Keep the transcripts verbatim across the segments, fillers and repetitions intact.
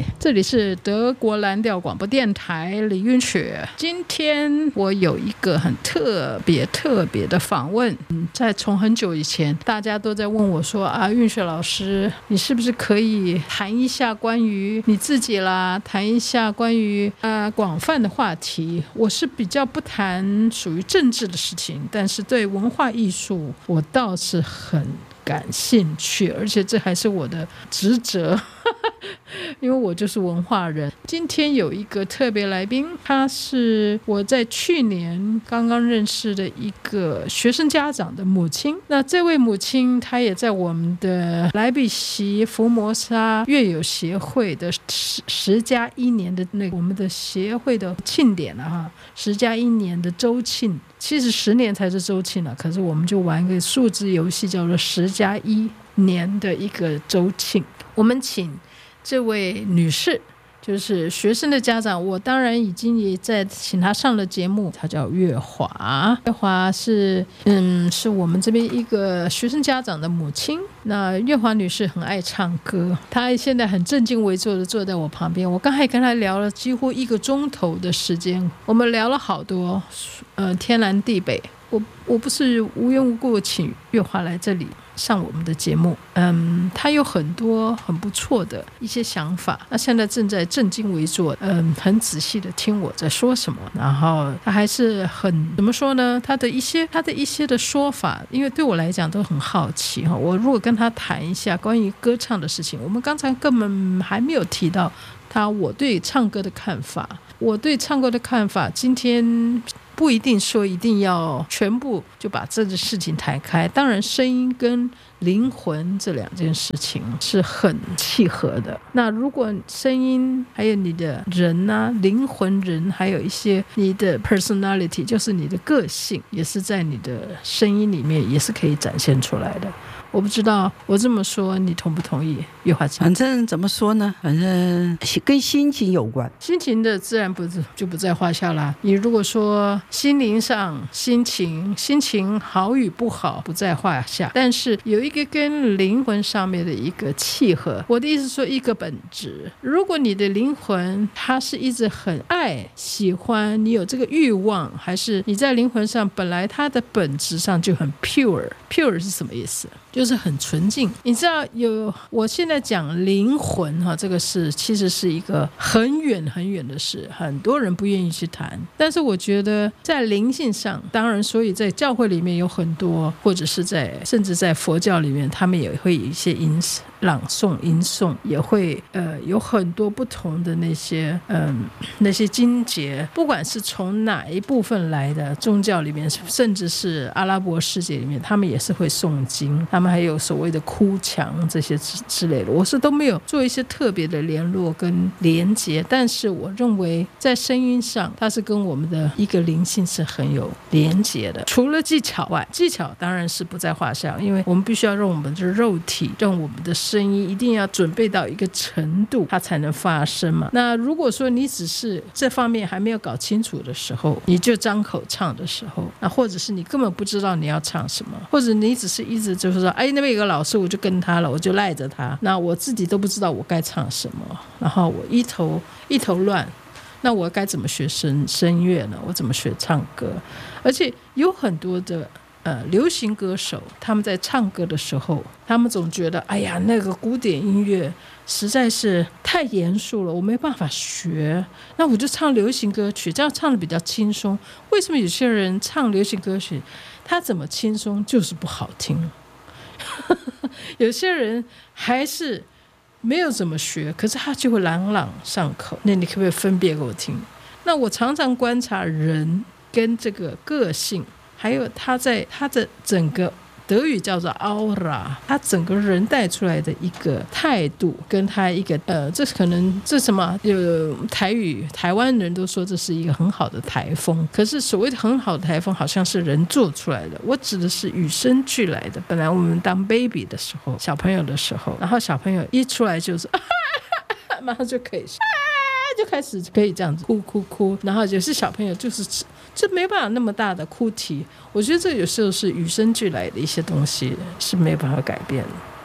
这里是德国蓝调广播电台李韵雪。今天我有一个很特别特别的访问，嗯，在从很久以前大家都在问我说啊，韵雪老师你是不是可以谈一下关于你自己啦，谈一下关于呃广泛的话题。我是比较不谈属于政治的事情，但是对文化艺术我倒是很感兴趣，而且这还是我的职责因为我就是文化人。今天有一个特别来宾，他是我在去年刚刚认识的一个学生家长的母亲。那这位母亲她也在我们的莱比锡福摩沙乐友协会的十十加一年的那个我们的协会的庆典了哈，十加一年的周庆。其实十年才是周庆了，可是我们就玩一个数字游戏，叫做十加一年的一个周庆。我们请这位女士，就是学生的家长，我当然已经也在请她上了节目，她叫月华。月华是嗯是我们这边一个学生家长的母亲。那月华女士很爱唱歌，她现在很正襟危坐的坐在我旁边。我刚才跟她聊了几乎一个钟头的时间，我们聊了好多呃天南地北。我我不是无缘无故请月华来这里上我们的节目，嗯，他有很多很不错的一些想法，他现在正在正襟危坐，嗯，很仔细的听我在说什么，然后他还是很怎么说呢？他的一些他的一些的说法，因为对我来讲都很好奇哈。我如果跟他谈一下关于歌唱的事情，我们刚才根本还没有提到他我对唱歌的看法，我对唱歌的看法，今天不一定说一定要全部就把这个事情抬开，当然声音跟灵魂这两件事情是很契合的。那如果声音还有你的人啊，灵魂人，还有一些你的 personality， 就是你的个性，也是在你的声音里面也是可以展现出来的。我不知道我这么说你同不同意？月华姐， 反正怎么说呢，反正跟心情有关， 心情的自然不就不在话下啦。你如果说心灵上心情心情好与不好不在话下，但是有一个跟灵魂上面的一个契合。我的意思说一个本质，如果你的灵魂它是一直很爱喜欢，你有这个欲望，还是你在灵魂上本来它的本质上就很 pure pure 是什么意思？就是很纯净。你知道有我现在讲灵魂哈，这个是其实是一个很远很远的事，很多人不愿意去谈。但是我觉得在灵性上，当然所以在教会里面有很多，或者是在甚至在佛教里面，他们也会有一些吟朗诵吟诵，也会呃有很多不同的那些嗯、呃、那些经节，不管是从哪一部分来的宗教里面，甚至是阿拉伯世界里面，他们也是会诵经，他们还有所谓的哭墙这些 之, 之类的。我是都没有做一些特别的联络跟连结，但是我认为在声音上它是跟我们的一个灵性是很有连结的。除了技巧外，技巧当然是不在话下，因为我们必须要让我们的肉体，让我们的声音一定要准备到一个程度它才能发声嘛。那如果说你只是这方面还没有搞清楚的时候，你就张口唱的时候，那或者是你根本不知道你要唱什么，或者你只是一直就是说哎，那边有个老师我就跟他了，我就赖着他，那我自己都不知道我该唱什么，然后我一头一头乱，那我该怎么学声声乐呢？我怎么学唱歌？而且有很多的呃流行歌手，他们在唱歌的时候，他们总觉得哎呀那个古典音乐实在是太严肃了，我没办法学，那我就唱流行歌曲，这样唱的比较轻松。为什么有些人唱流行歌曲他怎么轻松就是不好听有些人还是没有怎么学，可是他就会朗朗上口。那你可不可以分别给我听？那我常常观察人跟这个个性，还有他在他的整个德语叫做 aura， 他整个人带出来的一个态度，跟他一个呃，这可能这什么有台语，台湾人都说这是一个很好的台风，可是所谓的很好的台风好像是人做出来的，我指的是与生俱来的。本来我们当 baby 的时候，小朋友的时候，然后小朋友一出来就是啊哈哈哈，马上就可以就开始可以这样子哭哭哭，然后有些小朋友就是这没办法那么大的哭啼，我觉得这有时候是与生俱来的一些东西，是没办法改变的。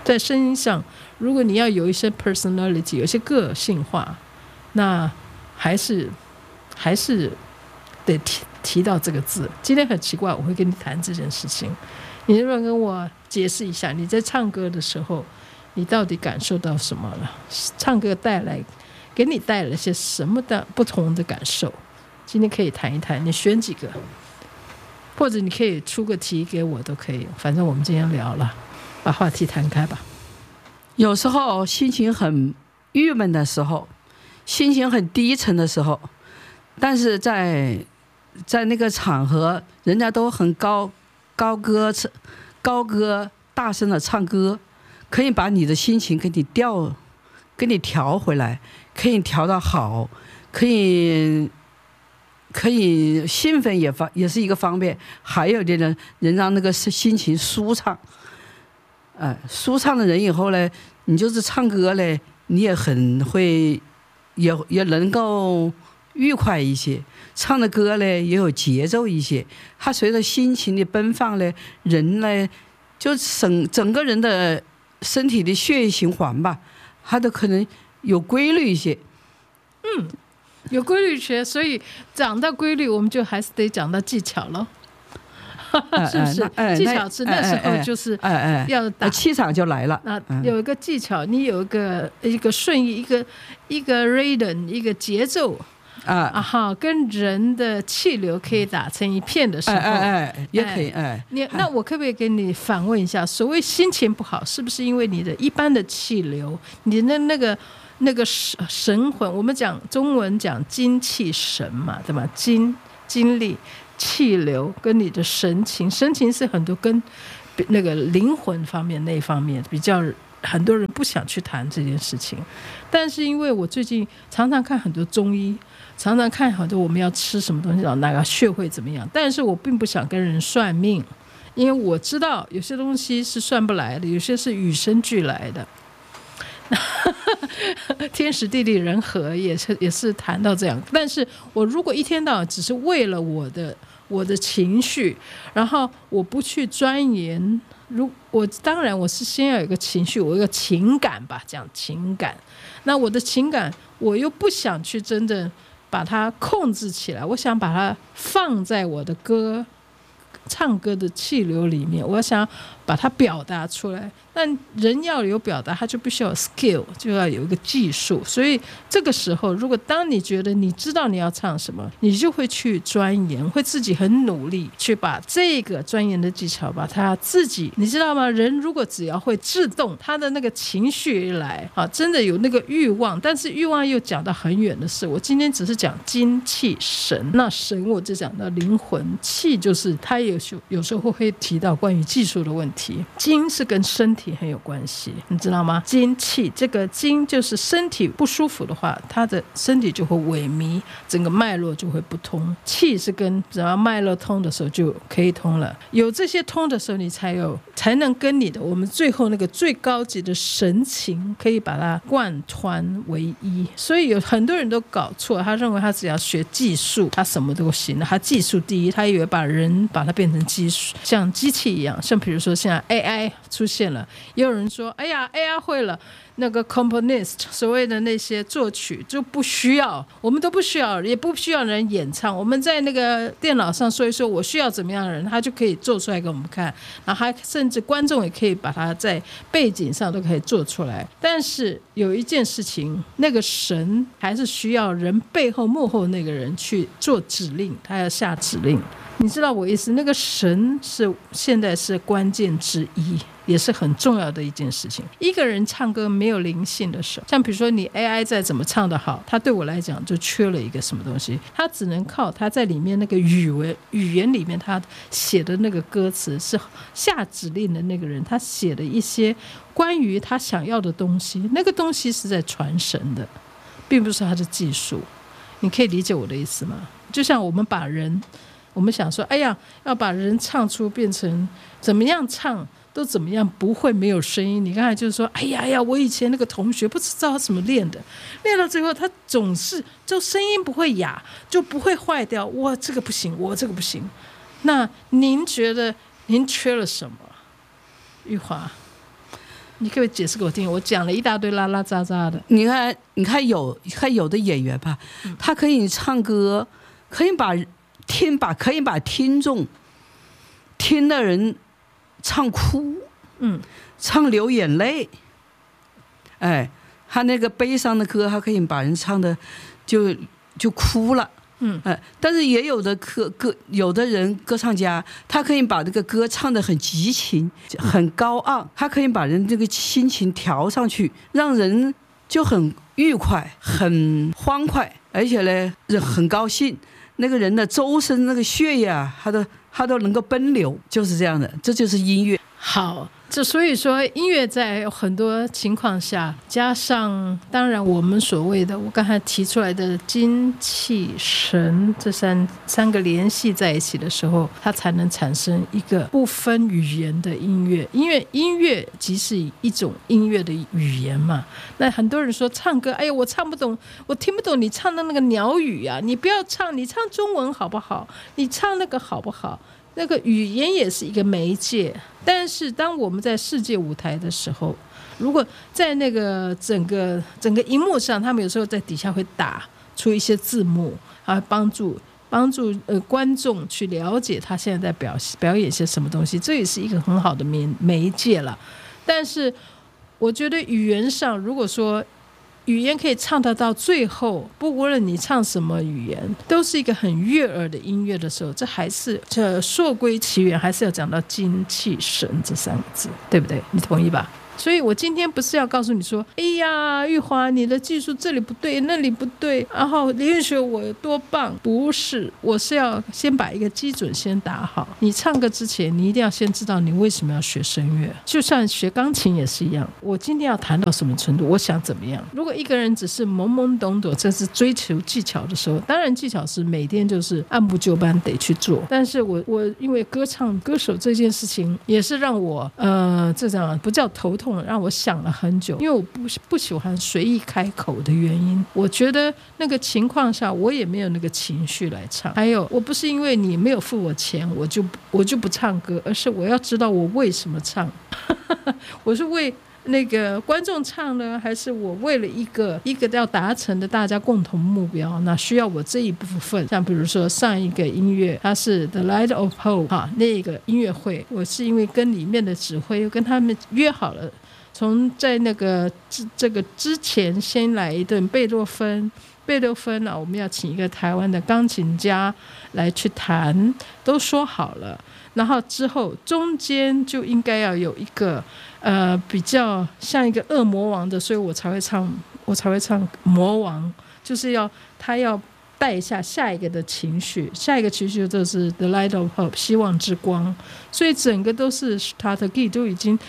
在声音上，如果你要有一些 personality， 有一些个性化，那还是还是得提提到这个字。今天很奇怪，我会跟你谈这件事情，你能不能跟我解释一下，你在唱歌的时候，你到底感受到什么了？唱歌带来给你带来些什么的不同的感受？今天可以谈一谈，你选几个，或者你可以出个题给我都可以，反正我们今天聊了，把话题谈开吧。 有时候心情很郁闷的时候，心情很低沉的时候，但是在在那个场合，人家都很高高歌高歌大声的唱歌，可以把你的心情给你调给你调回来，可以调到好，可以可以兴奋也方也是一个方面，还有的人人让那个心情舒畅，呃，舒畅的人以后呢，你就是唱歌呢，你也很会，也也能够愉快一些，唱的歌呢也有节奏一些，它随着心情的奔放呢，人呢就整整个人的身体的血液循环吧，它都可能有规律一些， 嗯。有规律学，所以讲到规律，我们就还是得讲到技巧了，是不是？ 哎、 技巧是那时候就是要打， 哎哎、气场就来了。 那有一个技巧，你有一个一个顺意，一个一个 rhythm， 一个节奏啊啊哈，跟人的气流可以打成一片的时候， 哎哎哎，也可以哎。 你那我可不可以给你反问一下，所谓心情不好，是不是因为你的一般的气流，你的那个？那个神魂，我们讲中文讲精气神嘛，对吧？精精力、气流跟你的神情，神情是很多跟那个灵魂方面那方面比较，很多人不想去谈这件事情。但是因为我最近常常看很多中医，常常看很多我们要吃什么东西，哪个穴会怎么样，但是我并不想跟人算命，因为我知道有些东西是算不来的，有些是与生俱来的。天时地利人和也是也是谈到这样，但是我如果一天到晚只是为了我的我的情绪，然后我不去钻研，如我当然我是先要有一个情绪，我有一个情感吧，讲情感，那我的情感我又不想去真正把它控制起来，我想把它放在我的歌唱歌的气流里面，我想把它表达出来。但人要有表达，他就必须要有 skill， 就要有一个技术。所以这个时候，如果当你觉得你知道你要唱什么，你就会去钻研，会自己很努力去把这个钻研的技巧，把它自己，你知道吗？人如果只要会自动，他的那个情绪一来啊，真的有那个欲望，但是欲望又讲到很远的事。我今天只是讲精气神，那神我就讲到灵魂，气就是他有时候有时候会提到关于技术的问题，精是跟身体很有关系，你知道吗？精气，这个精就是身体不舒服的话，他的身体就会萎靡，整个脉络就会不通。气是跟只要脉络通的时候就可以通了，有这些通的时候，你才有才能跟你的我们最后那个最高级的神情可以把它贯穿为一。所以有很多人都搞错，他认为他只要学技术，他什么都行了，他技术第一，他以为把人把它变成技术，像机器一样。像比如说现在 A I 出现了，也有人说，哎呀 A I 会了，那个 componist 所谓的那些作曲就不需要，我们都不需要，也不需要人演唱，我们在那个电脑上说一说我需要怎么样的人，他就可以做出来给我们看，然后还甚至观众也可以把它在背景上都可以做出来。但是有一件事情，那个神还是需要人背后幕后那个人去做指令，他要下指令，你知道我意思？那个神是现在是关键之一，也是很重要的一件事情。一个人唱歌没有灵性的时候，像比如说你 A I 再怎么唱得好，他对我来讲就缺了一个什么东西，他只能靠他在里面那个语文语言里面他写的那个歌词，是下指令的那个人他写的一些关于他想要的东西，那个东西是在传神的，并不是他的技术。你可以理解我的意思吗？就像我们把人我们想说，哎呀，要把人唱出变成怎么样唱都怎么样不会没有声音。你刚才就是说，哎呀呀，我以前那个同学不知道他怎么练的，练到最后他总是就声音不会哑，就不会坏掉。我这个不行，我这个不行。那您觉得您缺了什么？玉华？ 你可不可以解释给我听？我讲了一大堆拉拉杂杂的。 你看，你看有看有的演员吧，他可以唱歌，可以把听把可以把听众听的人唱哭， 嗯， 唱流眼泪。哎，他那个悲伤的歌，他可以把人唱的就就哭了。 嗯， 哎，但是也有的歌歌，有的人歌唱家，他可以把这个歌唱得很激情、很高昂，他可以把人这个心情调上去，让人就很愉快、很欢快，而且呢，人很高兴。那个人的周身那个血液啊，他都他都能够奔流，就是这样的，这就是音乐。 好，这所以说音乐在很多情况下，加上当然我们所谓的我刚才提出来的精气神这三三个联系在一起的时候，它才能产生一个不分语言的音乐。因为音乐即是一种音乐的语言嘛。那很多人说唱歌，哎呀，我唱不懂，我听不懂你唱的那个鸟语啊，你不要唱，你唱中文好不好？你唱那个好不好？那个语言也是一个媒介，但是当我们在世界舞台的时候，如果在那个整个整个荧幕上，他们有时候在底下会打出一些字幕啊，帮助帮助呃观众去了解他现在在表表演些什么东西，这也是一个很好的媒媒介了。但是我觉得语言上，如果说语言可以唱得到最后，不无论你唱什么语言，都是一个很悦耳的音乐的时候，这还是这溯归其源，还是要讲到精气神这三个字，对不对？你同意吧？所以我今天不是要告诉你说，哎呀，玉华，你的技术这里不对，那里不对，然后林允学我有多棒，不是，我是要先把一个基准先打好。你唱歌之前，你一定要先知道你为什么要学声乐，就像学钢琴也是一样。我今天要弹到什么程度，我想怎么样。如果一个人只是懵懵懂懂，这是追求技巧的时候，当然技巧是每天就是按部就班得去做。但是我我因为歌唱歌手这件事情，也是让我呃这样不叫头痛，让我想了很久，因为我不不喜欢随意开口的原因。我觉得那个情况下，我也没有那个情绪来唱。还有，我不是因为你没有付我钱，我就我就不唱歌，而是我要知道我为什么唱。我是为那个观众唱呢，还是我为了一个一个要达成的大家共同目标，那需要我这一部分。像比如说上一个音乐，它是 The Light of Hope 啊，那个音乐会，我是因为跟里面的指挥跟他们约好了，从在那个这个之前先来一顿贝多芬。贝多芬啊，我们要请一个台湾的钢琴家来去弹，都说好了。然后之后中间就应该要有一个呃比较像一个恶魔王的，所以我才会唱，我才会唱魔王，就是要他要带一下下一个的情绪，下一个情绪就是 The Light of Hope 希望之光。所以整个都是 strategy 都已经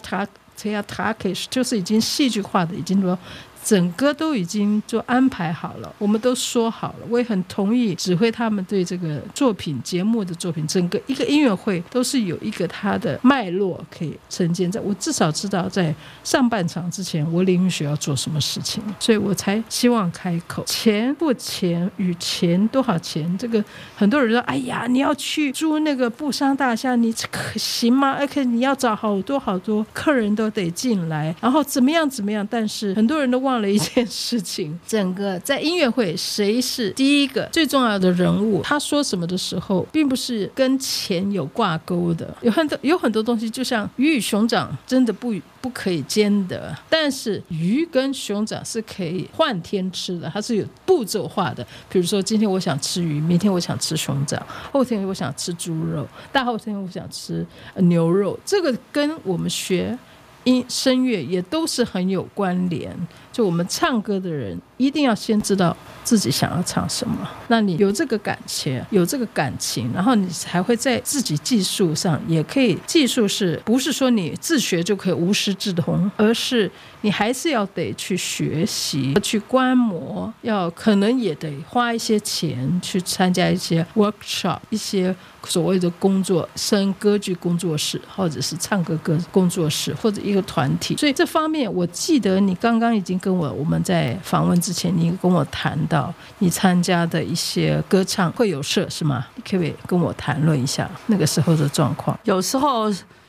theatrical 就是已经戏剧化的，已经说整个都已经就安排好了，我们都说好了。我也很同意指挥他们对这个作品节目的作品，整个一个音乐会都是有一个它的脉络可以呈现在。我至少知道在上半场之前我林允学要做什么事情，所以我才希望开口。钱不钱与钱多少钱，这个很多人说，哎呀，你要去租那个布商大厦，你可行吗？而且你要找好多好多客人都得进来，然后怎么样怎么样。但是很多人都忘了一件事情，整个在音乐会谁是第一个最重要的人物，他说什么的时候并不是跟钱有挂钩的。有很多有很多东西就像鱼与熊掌真的不不可以兼得，但是鱼跟熊掌是可以换天吃的，它是有步骤化的。比如说今天我想吃鱼，明天我想吃熊掌，后天我想吃猪肉，大后天我想吃牛肉，这个跟我们学音声乐也都是很有关联。就我们唱歌的人一定要先知道自己想要唱什么，那你有这个感情有这个感情，然后你才会在自己技术上也可以。技术是不是说你自学就可以无师自通，而是你还是要得去学习去观摩，要可能也得花一些钱去参加一些 workshop， 一些所谓的工作声歌剧工作室，或者是唱歌歌工作室，或者一个团体。所以这方面我记得你刚刚已经跟我我们在访问之前你跟我谈到你参加的一些歌唱会友社是吗？你可不可以跟我谈论一下那个时候的状况？ 有时候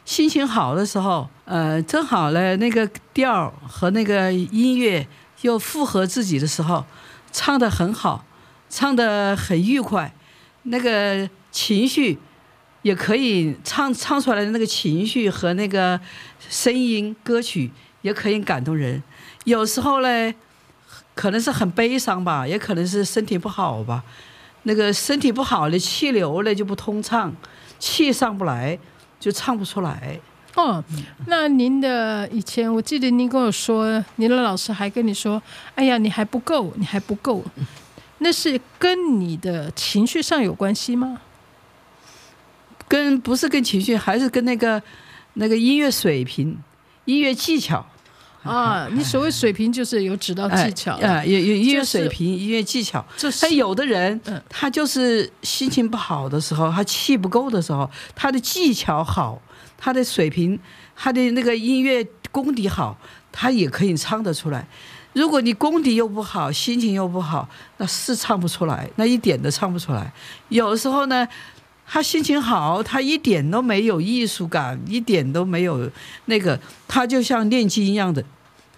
心情好的时候，呃，正好呢，那个调和那个音乐又符合自己的时候，唱得很好，唱得很愉快，那个情绪也可以唱唱出来的那个情绪和那个声音歌曲也可以感动人。有时候呢，可能是很悲伤吧，也可能是身体不好吧。那个身体不好的气流呢就不通畅，气上不来就唱不出来。 哦，那您的以前我记得您跟我说，您的老师还跟你说，哎呀，你还不够，你还不够。那是跟你的情绪上有关系吗？ 跟不是跟情绪，还是跟那个那个音乐水平、音乐技巧。 啊，你所谓水平就是有指导技巧， 啊，有有音乐水平、音乐技巧。他有的人，他就是心情不好的时候，他气不够的时候，他的技巧好，他的水平，他的那个音乐功底好，他也可以唱得出来。如果你功底又不好，心情又不好，那是唱不出来，那一点都唱不出来。有时候呢，他心情好，他一点都没有艺术感，一点都没有那个，他就像念经一样的。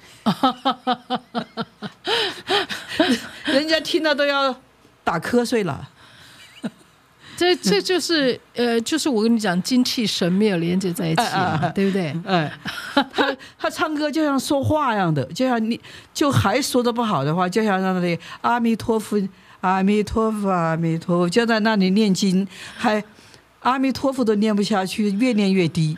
人家听到都要打瞌睡了。 这这就是呃，就是我跟你讲，精气神没有连接在一起嘛，哎哎对不对？ 哎，他他唱歌就像说话一样的，就像你就还说的不好的话，就像让那里阿弥陀佛，阿弥陀佛，阿弥陀佛，就在那里念经，还阿弥陀佛都念不下去，越念越低。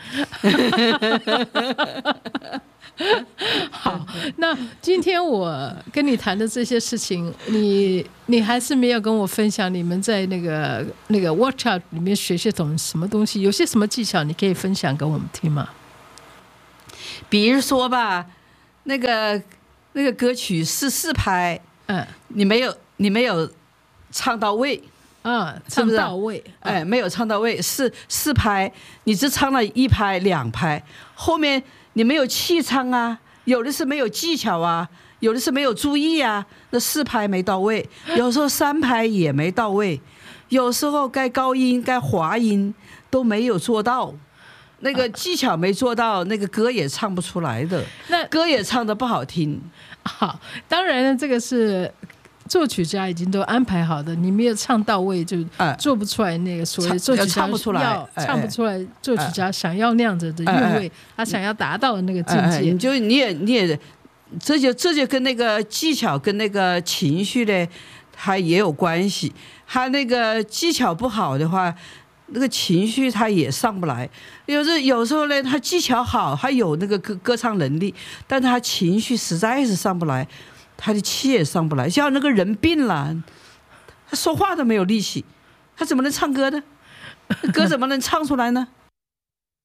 好，那今天我跟你谈的这些事情，你你还是没有跟我分享你们在那个那个 workshop 里面学些什么什么东西，有些什么技巧你可以分享给我们听吗？ 比如说吧，那个那个歌曲是四拍，嗯，你没有你没有唱到位。 啊，唱到位，是不是？ 哎，没有唱到位，四四拍，你只唱了一拍两拍，后面你没有气唱啊，有的是没有技巧啊，有的是没有注意啊，那四拍没到位，有时候三拍也没到位，有时候该高音该滑音都没有做到，那个技巧没做到，那个歌也唱不出来的，那歌也唱得不好听。 好，当然了，这个是作曲家已经都安排好的，你没有唱到位就做不出来那个所谓作曲家唱不出来， 唱不出来作曲家想要那样子的韵味，他想要达到的那个境界。 你就你也你也，这就这就跟那个技巧跟那个情绪呢，它也有关系。他那个技巧不好的话，那个情绪他也上不来。有时有时候呢，他技巧好，他有那个歌歌唱能力，但他情绪实在是上不来。他的气也上不来，像那个人病了，他说话都没有力气，他怎么能唱歌呢？歌怎么能唱出来呢？